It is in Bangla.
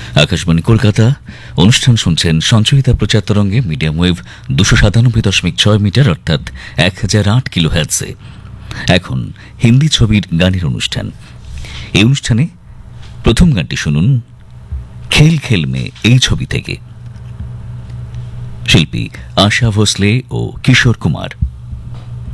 আকাশবাণী কলকাতা। অনুষ্ঠান শুনছেন সঞ্চয়িতা প্রচার তরঙ্গে মিডিয়াম ওয়েভ 297.6 মিটার অর্থাৎ 1008 কিলোহার্টজে। এখন হিন্দি ছবির গানের অনুষ্ঠান। এই অনুষ্ঠানে প্রথম গানটি শুনুন খেল খেল মে এই ছবি থেকে। শিল্পী আশা ভোসলে ও কিশোর কুমার।